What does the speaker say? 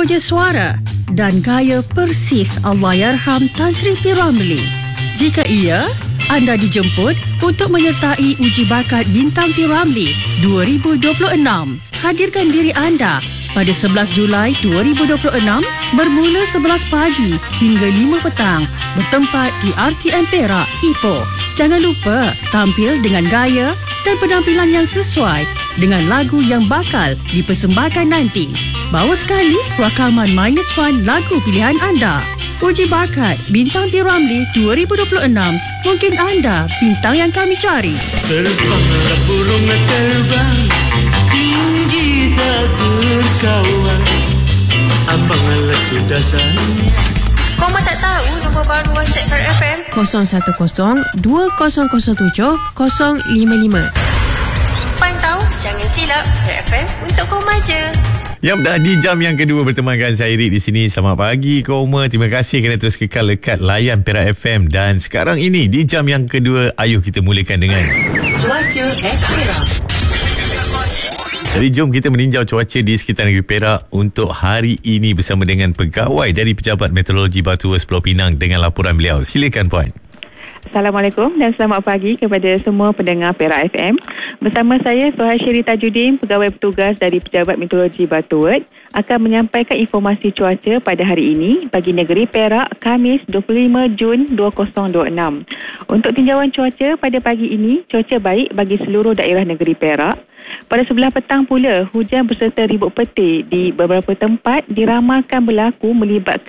Teroja suara dan gaya persis Allahyarham Tan Sri P. Ramlee. Jika ia, anda dijemput untuk menyertai uji bakat Bintang P. Ramlee 2026. Hadirkan diri anda pada 11 Julai 2026 bermula 11 pagi hingga 5 petang bertempat di RTM Perak, Ipoh. Jangan lupa tampil dengan gaya dan penampilan yang sesuai dengan lagu yang bakal dipersembahkan nanti. Bawa sekali rakaman -1 lagu pilihan anda. Uji bakat Bintang P. Ramlee 2026. Mungkin anda bintang yang kami cari. Terbanglah burung terbang, tinggi tak terkawan. Abanglah sudah sayang. Kau mah tak tahu nombor baru WhatsApp Fair FM? 010-2007-055. Simpan tahu, jangan silap. Fair FM untuk kau maja. Yang dah di jam yang kedua bertemankan saya Rik di sini. Selamat pagi Koma. Terima kasih kerana terus kekal lekat layan Perak FM. Dan sekarang ini di jam yang kedua, ayuh kita mulakan dengan Cuaca Perak. Jadi jom kita meninjau cuaca di sekitar negeri Perak untuk hari ini bersama dengan pegawai dari Pejabat Meteorologi Batuas Pulau Pinang dengan laporan beliau. Silakan Puan. Assalamualaikum dan selamat pagi kepada semua pendengar Perak FM. Bersama saya Suhasyiri Tajuddin, pegawai bertugas dari Pejabat Meteorologi Batuas, akan menyampaikan informasi cuaca pada hari ini bagi negeri Perak, Khamis 25 Jun 2026. Untuk tinjauan cuaca pada pagi ini, cuaca baik bagi seluruh daerah negeri Perak. Pada sebelah petang pula, hujan berserta ribut petir di beberapa tempat diramalkan berlaku melibatkan